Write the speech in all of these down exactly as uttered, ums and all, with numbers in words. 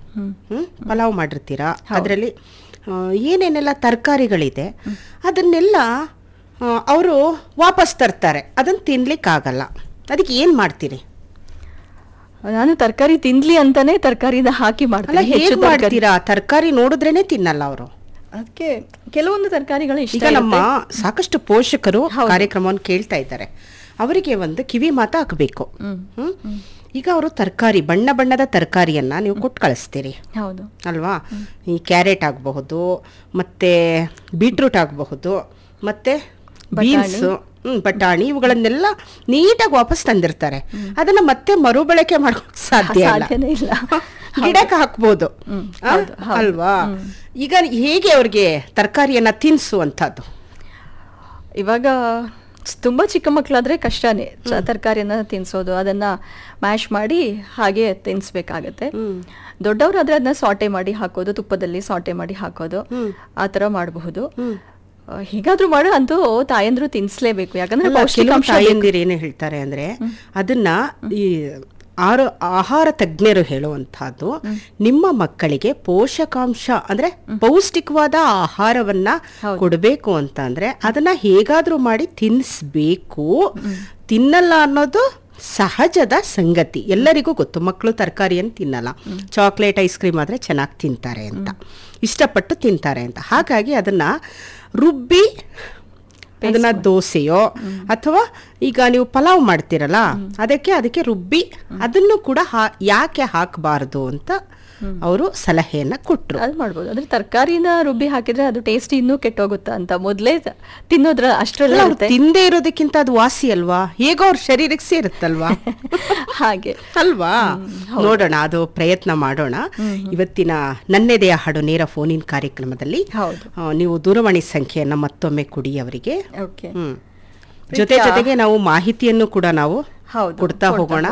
ಹ್ಮ್ ಪಲಾವ್ ಮಾಡಿರ್ತೀರಾ, ಅದರಲ್ಲಿ ಏನೇನೆಲ್ಲ ತರಕಾರಿಗಳಿದೆ ಅದನ್ನೆಲ್ಲ ಅವರು ವಾಪಸ್ ತರ್ತಾರೆ, ಅದನ್ನು ತಿನ್ಲಿಕ್ಕಾಗಲ್ಲ. ಅದಕ್ಕೆ ಏನು ಮಾಡ್ತೀರಿ? ನಾನು ತರಕಾರಿ ತಿನ್ಲಿ ಅಂತಾನೆ ತರಕಾರಿನ ಹಾಕಿ ಮಾಡ್ತೀನಿ. ಹೇಗೆ ಮಾಡ್ತೀರಾ? ತರಕಾರಿ ನೋಡಿದ್ರೇನೆ ತಿನ್ನಲ್ಲ ಅವರು. ಅದಕ್ಕೆ ಕೆಲವೊಂದು ತರಕಾರಿಗಳು ಇಷ್ಟ. ಈಗ ನಮ್ಮ ಸಾಕಷ್ಟು ಪೋಷಕರು ಕಾರ್ಯಕ್ರಮವನ್ನು ಕೇಳ್ತಾ ಇದ್ದಾರೆ, ಅವರಿಗೆ ಒಂದು ಕಿವಿ ಮಾತು ಹಾಕಬೇಕು. ಹ್ಮ್ ಈಗ ಅವರು ತರಕಾರಿ ಬಣ್ಣ ಬಣ್ಣದ ತರಕಾರಿಯನ್ನ ನೀವು ಕೊಟ್ಟು ಕಳಿಸ್ತೀರಿ, ಹೌದು ಅಲ್ವಾ? ಈ ಕ್ಯಾರೆಟ್ ಆಗಬಹುದು, ಮತ್ತೆ ಬೀಟ್ರೂಟ್ ಆಗಬಹುದು, ಮತ್ತೆ ಬೀನ್ಸ್, ಹ್ಮ್ ಬಟಾಣಿ, ಇವುಗಳನ್ನೆಲ್ಲ ನೀಟಾಗಿ ವಾಪಸ್ ತಂದಿರ್ತಾರೆ. ಅದನ್ನ ಮತ್ತೆ ಮರುಬಳಕೆ ಮಾಡೋಕೆ ಸಾಧ್ಯ ಇಲ್ಲ, ಗಿಡಕ್ಕೆ ಹಾಕ್ಬೋದು ಅಲ್ವಾ? ಈಗ ಹೇಗೆ ಅವ್ರಿಗೆ ತರಕಾರಿಯನ್ನ ತಿನ್ನಿಸುವಂಥದ್ದು? ಇವಾಗ ತುಂಬಾ ಚಿಕ್ಕ ಮಕ್ಕಳಾದ್ರೆ ಕಷ್ಟನೇ ತರಕಾರಿಯನ್ನ ತಿನ್ಸೋದು, ಅದನ್ನ ಮ್ಯಾಶ್ ಮಾಡಿ ಹಾಗೆ ತಿನ್ಸ್ಬೇಕಾಗತ್ತೆ. ದೊಡ್ಡವರಾದ್ರೆ ಅದನ್ನ ಸಾಟೆ ಮಾಡಿ ಹಾಕೋದು, ತುಪ್ಪದಲ್ಲಿ ಸಾಟೆ ಮಾಡಿ ಹಾಕೋದು, ಆ ತರ ಮಾಡಬಹುದು. ಹೀಗಾದ್ರೂ ಮಾಡೋ ಅಂತೂ ತಾಯಂದ್ರು ತಿನ್ಸ್ಲೇಬೇಕು, ಯಾಕಂದ್ರೆ ತಾಯಂದಿರು ಏನು ಹೇಳ್ತಾರೆ ಅಂದ್ರೆ ಅದನ್ನ ಈ ಆರು ಆಹಾರ ತಜ್ಞರು ಹೇಳುವಂತಹದ್ದು, ನಿಮ್ಮ ಮಕ್ಕಳಿಗೆ ಪೋಷಕಾಂಶ ಅಂದ್ರೆ ಪೌಷ್ಟಿಕವಾದ ಆಹಾರವನ್ನ ಕೊಡಬೇಕು ಅಂತ ಅಂದ್ರೆ ಅದನ್ನ ಹೇಗಾದ್ರೂ ಮಾಡಿ ತಿನ್ನಿಸ್ಬೇಕು. ತಿನ್ನಲ್ಲ ಅನ್ನೋದು ಸಹಜದ ಸಂಗತಿ, ಎಲ್ಲರಿಗೂ ಗೊತ್ತು. ಮಕ್ಕಳು ತರಕಾರಿಯನ್ನು ತಿನ್ನಲ್ಲ, ಚಾಕ್ಲೇಟ್ ಐಸ್ ಕ್ರೀಮ್ ಆದ್ರೆ ಚೆನ್ನಾಗಿ ತಿಂತಾರೆ ಅಂತ, ಇಷ್ಟಪಟ್ಟು ತಿಂತಾರೆ ಅಂತ. ಹಾಗಾಗಿ ಅದನ್ನ ರುಬ್ಬಿ ಅದನ್ನ ದೋಸೆಯೋ ಅಥವಾ ಈಗ ನೀವು ಪಲಾವ್ ಮಾಡ್ತೀರಲ್ಲ ಅದಕ್ಕೆ ಅದಕ್ಕೆ ರುಬ್ಬಿ ಅದನ್ನು ಕೂಡ ಯಾಕೆ ಹಾಕಬಾರದು ಅಂತ ಅವರು ಸಲಹೆಯನ್ನ ಕೊಟ್ಟರು. ಅದು ಮಾಡ್ಬೋದು. ಅಂದ್ರೆ ತರಕಾರಿನ ರುಬ್ಬಿ ಹಾಕಿದ್ರೆ ಅದು ಟೇಸ್ಟ್ ಇನ್ನೂ ಕೆಟ್ಟೋಗುತ್ತಾ ಅಂತ ಮೊದಲೇ ತಿನ್ನೋದ್ರ ಅಷ್ಟರಲ್ಲ ತಿಂದೇ ಇರೋದಕ್ಕಿಂತ ಅದು ವಾಸಿ ಅಲ್ವಾ, ಹೇಗೋ ಅವ್ರ ಶರೀರಕ್ಕೆ ಸೇರುತ್ತಲ್ವಾ ಹಾಗೆ ಅಲ್ವಾ? ನೋಡೋಣ, ಅದು ಪ್ರಯತ್ನ ಮಾಡೋಣ. ಇವತ್ತಿನ ನನ್ನೆದೆಯ ಹಾಡು ನೇರ ಫೋನಿನ್ ಕಾರ್ಯಕ್ರಮದಲ್ಲಿ ನೀವು ದೂರವಾಣಿ ಸಂಖ್ಯೆಯನ್ನ ಮತ್ತೊಮ್ಮೆ ಕೊಡಿ ಅವರಿಗೆ. ಹ್ಮ್ ಜೊತೆ ಜೊತೆಗೆ ನಾವು ಮಾಹಿತಿಯನ್ನು ಕೂಡ ನಾವು ಕೊಡ್ತಾ ಹೋಗೋಣ.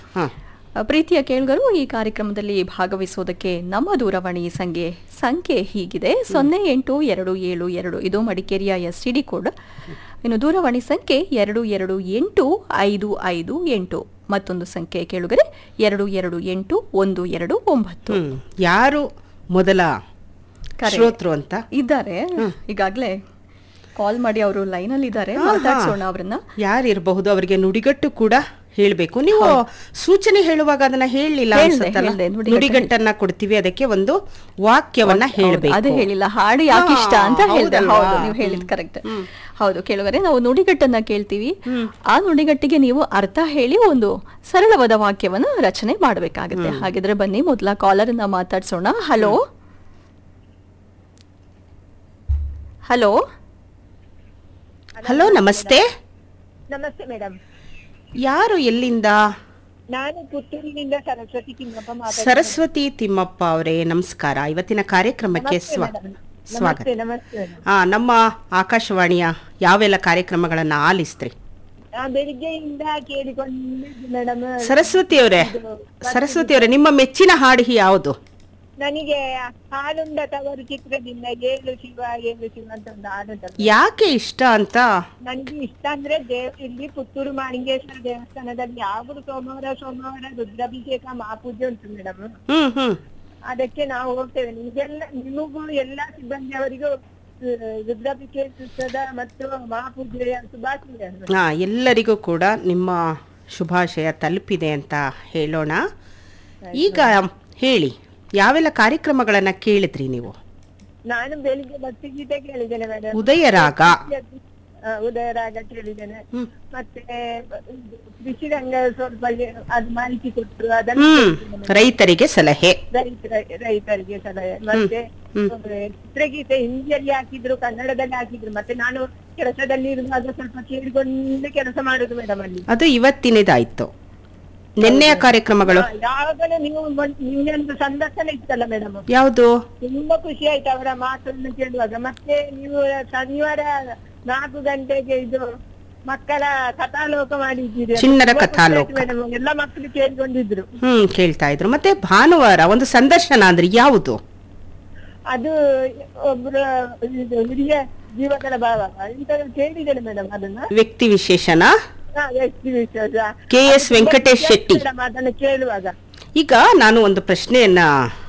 ಪ್ರೀತಿಯ ಕೇಳುಗರು, ಈ ಕಾರ್ಯಕ್ರಮದಲ್ಲಿ ಭಾಗವಹಿಸುವುದಕ್ಕೆ ನಮ್ಮ ದೂರವಾಣಿ ಸಂಖ್ಯೆ ಸಂಖ್ಯೆ ಹೀಗಿದೆ: ಸೊನ್ನೆ ಎಂಟು ಎರಡು ಏಳು ಎರಡು, ಇದು ಮಡಿಕೇರಿಯ ಎಸ್ ಟಿ ಡಿ ಕೋಡ್. ಇನ್ನು ದೂರವಾಣಿ ಸಂಖ್ಯೆ ಎರಡು ಎರಡು ಎಂಟು ಐದು ಐದು ಎಂಟು, ಮತ್ತೊಂದು ಸಂಖ್ಯೆ ಕೇಳುಗರೆ ಎರಡು ಎರಡು ಎಂಟು ಒಂದು ಎರಡು ಒಂಬತ್ತು. ಯಾರು ಮೊದಲ ಶ್ರೋತೃ ಅಂತ ಇದ್ದಾರೆ ಈಗಾಗಲೇ ಕಾಲ್ ಮಾಡಿ, ಅವರು ಲೈನ್ ಅಲ್ಲಿ ಇದ್ದಾರೆ, ಮಾತಾಡ್ಸೋಣ ಅವರನ್ನ. ಯಾರಿರಬಹುದು? ಅವರಿಗೆ ನುಡಿಗಟ್ಟು ಕೂಡ ಹೇಳಬೇಕು. ನೀವು ಸೂಚನೆ ಹೇಳುವಾಗ ಅದನ್ನ ಹೇಳಲಿಲ್ಲ ಅನ್ಸುತ್ತಲ್ಲ, ನುಡಿಗಟ್ಟನ್ನ ಕೊಡ್ತೀವಿ, ಅದಕ್ಕೆ ಒಂದು ವಾಕ್ಯವನ್ನ ಹೇಳಬೇಕು. ಅದೇ ಹೇಳಿಲ್ಲ, ಹಾಡು ಯಾಕೆ ಇಷ್ಟ ಅಂತ ಹೇಳಿದೆ. ಹೌದು, ನೀವು ಹೇಳಿದ್ ಕರೆಕ್ಟ್. ಹೌದು ಕೇಳುವರೆ, ನಾವು ನುಡಿಗಟ್ಟನ್ನ ಕೇಳ್ತೀವಿ, ಆ ನುಡಿಗಟ್ಟಿಗೆ ನೀವು ಅರ್ಥ ಹೇಳಿ ಒಂದು ಸರಳವಾದ ವಾಕ್ಯವನ್ನ ರಚನೆ ಮಾಡಬೇಕಾಗುತ್ತೆ. ಹಾಗಿದ್ರೆ ಬನ್ನಿ ಮೊದಲ ಕಾಲರ್ ಅನ್ನ ಮಾತಾಡ್ಸೋಣ. ಹಲೋ ಹಲೋ ಹಲೋ ನಮಸ್ತೆ. ನಮಸ್ತೆ ಮೇಡಮ್. ಯಾರು, ಎಲ್ಲಿಂದ? ನಾನು ಪುತ್ತೂರಿನಿಂದ ಸರಸ್ವತಿ ತಿಮ್ಮಪ್ಪ. ಸರಸ್ವತಿ ತಿಮ್ಮಪ್ಪ ಅವರೇ ನಮಸ್ಕಾರ. ಇವತ್ತಿನ ಕಾರ್ಯಕ್ರಮಕ್ಕೆ ಸ್ವಾಗತ. ಹಾ, ನಮ್ಮ ಆಕಾಶವಾಣಿಯ ಯಾವೆಲ್ಲ ಕಾರ್ಯಕ್ರಮಗಳನ್ನ ಆಲಿಸ್ತ್ರಿ? ಬೆಳಿಗ್ಗೆಯಿಂದ ಕೇಳಿಕೊಂಡಿದ್ದು ಮೇಡಮ್. ಸರಸ್ವತಿ ಅವರೇ ಸರಸ್ವತಿ ಅವರೇ ನಿಮ್ಮ ಮೆಚ್ಚಿನ ಹಾಡು ಯಾವುದು? ನನಗೆ ಹಾಲುಂಡ ತವರು ಚಿತ್ರದಿಂದ ಏಳು ಶಿವ ಏಳು ಶಿವ ಅಂತ ಒಂದು ಹಾಡು. ಯಾಕೆ ಇಷ್ಟ ಅಂತ? ನನಗೆ ಇಷ್ಟ ಅಂದ್ರೆ ದೇವ್ ಇಲ್ಲಿ ಪುತ್ತೂರು ಮಾಣಿಂಗೇಶ್ವರ ದೇವಸ್ಥಾನದಲ್ಲಿ ಯಾವುದು ಸೋಮವಾರ ಸೋಮವಾರ ರುದ್ರಾಭಿಷೇಕ ಮಹಾಪೂಜೆ ಉಂಟು ಮೇಡಮ್. ಹ್ಮ್ ಹ್ಮ್ ಅದಕ್ಕೆ ನಾವು ಹೋಗ್ತೇವೆ. ನಿಮಗೆಲ್ಲ ನಿಮಗೂ ಎಲ್ಲಾ ಸಿಬ್ಬಂದಿಯವರಿಗೂ ರುದ್ರಾಭಿಷೇಕದ ಮತ್ತು ಮಹಾಪೂಜೆಯ ಶುಭಾಶಯ. ಹಾ, ಎಲ್ಲರಿಗೂ ಕೂಡ ನಿಮ್ಮ ಶುಭಾಶಯ ತಲುಪಿದೆ ಅಂತ ಹೇಳೋಣ. ಈಗ ಹೇಳಿ, ಯಾವೆಲ್ಲ ಕಾರ್ಯಕ್ರಮಗಳನ್ನ ಕೇಳಿದ್ರಿ ನೀವು? ನಾನು ಬೆಳಿಗ್ಗೆ ಭಕ್ತಿಗೀತೆ ಕೇಳಿದ್ದೇನೆ ಮೇಡಮ್. ಉದಯರಾಗ ಉದಯರಾಗ ಕೇಳಿದ್ದೇನೆ. ಮತ್ತೆ ಕೃಷಿ ರಂಗ ಸ್ವಲ್ಪ ಅದು ಮಾಹಿತಿ ಕೊಟ್ಟರು, ಅದನ್ನು ರೈತರಿಗೆ ಸಲಹೆ ರೈತರಿಗೆ ಸಲಹೆ. ಮತ್ತೆ ಚಿತ್ರಗೀತೆ ಹಿಂದಿಯಲ್ಲಿ ಹಾಕಿದ್ರು, ಕನ್ನಡದಲ್ಲಿ ಹಾಕಿದ್ರು. ಮತ್ತೆ ನಾನು ಕೆಲಸದಲ್ಲಿ ಇರುವಾಗ ಸ್ವಲ್ಪ ಕೇಳಿಕೊಂಡು ಕೆಲಸ ಮಾಡುದು ಮೇಡಮ್ ಅಲ್ಲಿ. ಅದು ಇವತ್ತಿನದಾಯ್ತು. ನಿನ್ನೆಯ ಕಾರ್ಯಕ್ರಮಗಳು ಯಾವಾಗಲೂ ನೀವು ನಿನ್ನೆ ಒಂದು ಸಂದರ್ಶನ ಇತ್ತಲ್ಲ ಮೇಡಮ್, ಯಾವುದು? ತುಂಬಾ ಖುಷಿ ಆಯ್ತು ಅವರ ಮಾತನ್ನು ಕೇಳುವಾಗ. ಮತ್ತೆ ನೀವು ಶನಿವಾರ ನಾಲ್ಕು ಗಂಟೆಗೆ ಇದು ಮಕ್ಕಳ ಕಥಾಲೋಕ ಮಾಡಿದ್ದೀರಿ, ಚಿಣ್ಣರ ಕಥಾಲೋಕ ಮೇಡಮ್. ಎಲ್ಲ ಮಕ್ಕಳು ಕೇಳಿಕೊಂಡಿದ್ರು. ಹ್ಮ್ ಕೇಳ್ತಾ ಇದ್ರು. ಮತ್ತೆ ಭಾನುವಾರ ಒಂದು ಸಂದರ್ಶನ ಅಂದ್ರೆ ಯಾವುದು? ಅದು ಒಬ್ರು ಹಿರಿಯ ಜೀವಕರ ಭಾವ ಇಂತ ಕೇಳಿದ್ದೇನೆ ಮೇಡಮ್. ಅದನ್ನ ವ್ಯಕ್ತಿ ವಿಶೇಷನ ವ್ಯಕ್ತಿ ವಿಶೇಷ ಕೆ ಎಸ್ ವೆಂಕಟೇಶ್ ಶೆಟ್ಟಿ ಅದನ್ನು ಕೇಳುವಾಗ. ಈಗ ನಾನು ಒಂದು ಪ್ರಶ್ನೆಯನ್ನ